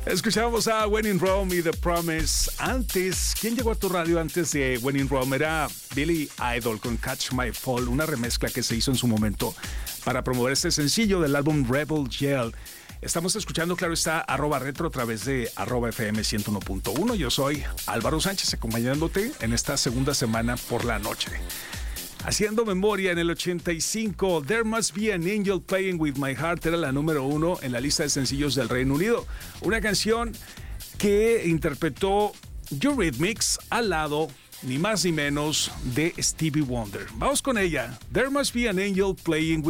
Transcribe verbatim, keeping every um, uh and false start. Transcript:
Escuchamos a When in Rome y The Promise. Antes, ¿quién llegó a tu radio antes de When in Rome? Era Billy Idol con Catch My Fall, una remezcla que se hizo en su momento para promover este sencillo del álbum Rebel Yell. Estamos escuchando, claro está, arroba retro a través de arroba F M ciento uno punto uno. Yo soy Álvaro Sánchez, acompañándote en esta segunda semana por la noche. Haciendo memoria, en el ochenta y cinco, There Must Be an Angel Playing With My Heart era la número uno en la lista de sencillos del Reino Unido. Una canción que interpretó Eurythmics al lado, ni más ni menos, de Stevie Wonder. Vamos con ella. There Must Be an Angel Playing With